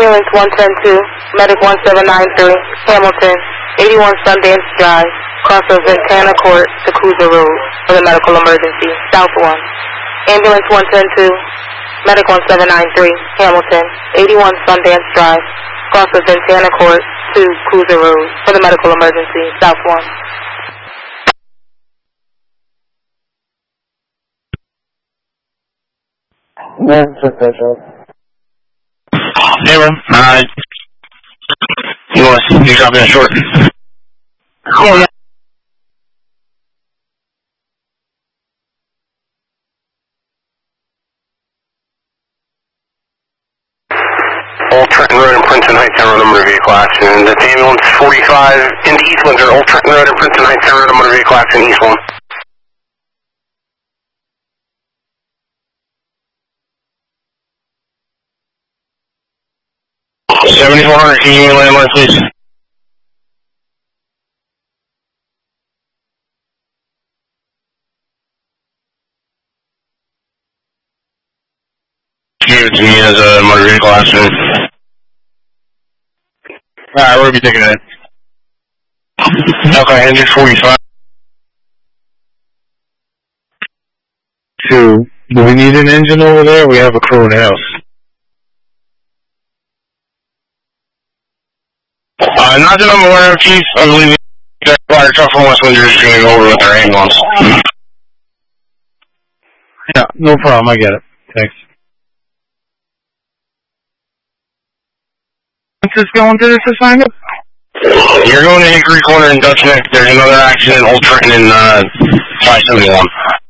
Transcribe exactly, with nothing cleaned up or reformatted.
Ambulance one ten two, Medic one seven nine three, Hamilton, eighty-one Sundance Drive, cross of Ventana Court to Cruiser Road for the medical emergency, South one. Ambulance one ten two, Medic one seven nine three, Hamilton, eighty-one Sundance Drive, cross of Ventana Court to Cruiser Road for the medical emergency, South one. That's official. Hey, bro. Uh, you want to you drop in a short? Yeah, yeah. Old Trenton Road and Princeton Heights, I run a motor vehicle accident. That's ambulance forty-five into East Windsor, Old Trenton Road and Princeton Heights, I run a motor vehicle accident, East one. seventy-four hundred, can you give me a landline, please? Give it to me as a motor vehicle accident. Alright, we'll be taking it. Okay, engine forty-five. Two. Do we need an engine over there? We have a crew in the house. Uh, not that I'm aware of, Chief. I believe the fire truck from West Windsor is going to go over with their ambulance. Yeah, no problem. I get it. Thanks. What's this going to this assignment? You're going to Hickory Corner in Dutch Neck. There's another accident, Old Trenton in uh, five seventy-one.